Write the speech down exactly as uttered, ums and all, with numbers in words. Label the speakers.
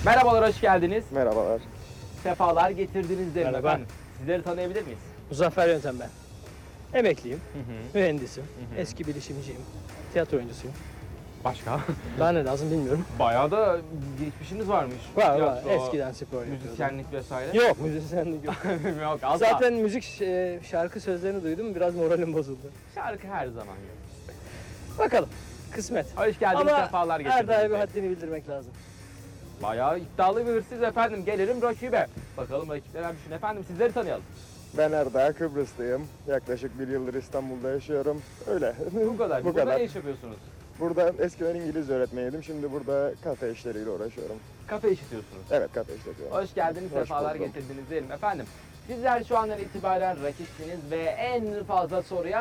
Speaker 1: Merhabalar, hoş geldiniz.
Speaker 2: Merhabalar.
Speaker 1: Sefalar getirdiniz derim
Speaker 3: Merhaba.
Speaker 1: efendim. Sizleri tanıyabilir miyiz?
Speaker 3: Muzaffer Yöntem ben. Emekliyim,
Speaker 1: Hı hı.
Speaker 3: mühendisim,
Speaker 1: hı.
Speaker 3: eski bilişimciyim, tiyatro oyuncusuyum.
Speaker 1: Başka?
Speaker 3: Daha ne lazım bilmiyorum.
Speaker 1: Bayağı da geçmişiniz varmış.
Speaker 3: Var var,
Speaker 1: Tiyatro,
Speaker 3: eskiden spor yapıyordum.
Speaker 1: müzisyenlik vesaire.
Speaker 3: Yok, müzisyenlik yok.
Speaker 1: Yok, asla.
Speaker 3: Zaten müzik e, şarkı sözlerini duydum, biraz moralim bozuldu.
Speaker 1: Şarkı her zaman yok.
Speaker 3: Bakalım, kısmet.
Speaker 1: Hoş geldiniz,
Speaker 3: Ama
Speaker 1: sefalar
Speaker 3: her
Speaker 1: getirdiniz.
Speaker 3: daim bir
Speaker 1: derim.
Speaker 3: haddini bildirmek lazım.
Speaker 1: Bayağı iddialı bir hırsız efendim. Gelelim rakibe. Bakalım rakipler hemşin efendim. Sizleri tanıyalım.
Speaker 2: Ben Erdağ, Kıbrıslıyım. Yaklaşık bir yıldır İstanbul'da yaşıyorum. Öyle.
Speaker 1: Bu kadar.
Speaker 2: Bu
Speaker 1: Burada
Speaker 2: kadar.
Speaker 1: ne iş yapıyorsunuz?
Speaker 2: Burada eskiden İngilizce öğretmeniydim. Şimdi burada kafe işleriyle uğraşıyorum.
Speaker 1: Kafe işletiyorsunuz.
Speaker 2: Evet, kafe işletiyorum.
Speaker 1: Hoş geldiniz,
Speaker 2: Hoş
Speaker 1: sefalar
Speaker 2: buldum.
Speaker 1: getirdiniz diyelim efendim. Sizler şu andan itibaren rakipsiniz ve en fazla soruya